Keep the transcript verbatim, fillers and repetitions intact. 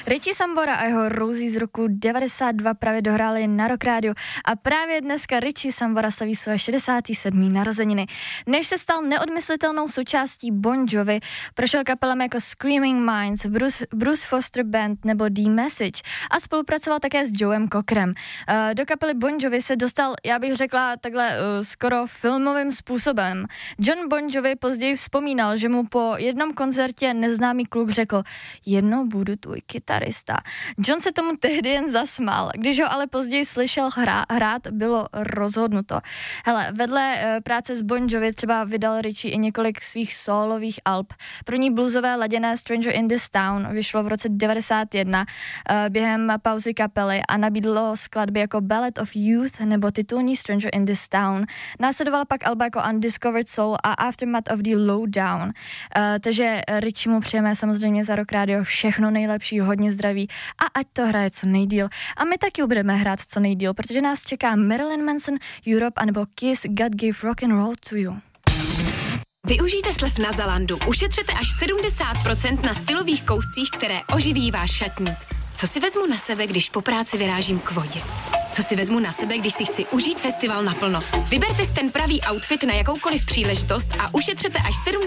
Richie Sambora a jeho Rosie z roku devadesát dva právě dohráli na Rock Rádiu a právě dneska Richie Sambora slaví své šedesáté sedmé narozeniny. Než se stal neodmyslitelnou součástí Bon Jovi, prošel kapelami jako Screaming Minds, Bruce, Bruce Foster Band nebo The Message a spolupracoval také s Joem Cockerem. Uh, do kapely Bon Jovi se dostal, já bych řekla takhle uh, skoro filmovým způsobem. John Bon Jovi později vzpomínal, že mu po jednom koncertě neznámý kluk řekl: jednou budu tvůj kytarista. John se tomu tehdy jen zasmál, když ho ale později slyšel hrá, hrát, bylo rozhodnuto. Hele, vedle uh, práce s Bon Jovi třeba vydal Richie i několik svých sólových alb. První bluesové laděné Stranger in this Town vyšlo v roce devadesát jedna uh, během pauzy kapely a nabídlo skladby jako Ballad of Youth nebo titulní Stranger in this Town. Následovala pak alba jako Undiscovered Soul a Aftermath of the Lowdown. Uh, takže Richie mu přejeme samozřejmě za Rock Radio všechno nejlepší, hodně zdraví a ať to hraje co nejdýl. A my taky budeme hrát co nejdýl, protože nás čeká Marilyn Manson, Europe anebo Kiss God Gave Rock and Roll to You. Využijte slev na Zalandu. Ušetřete až sedmdesát procent na stylových kouscích, které oživí váš šatník. Co si vezmu na sebe, když po práci vyrážím k vodě? Co si vezmu na sebe, když si chci užít festival naplno? Vyberte si ten pravý outfit na jakoukoliv příležitost a ušetřete až sedmdesát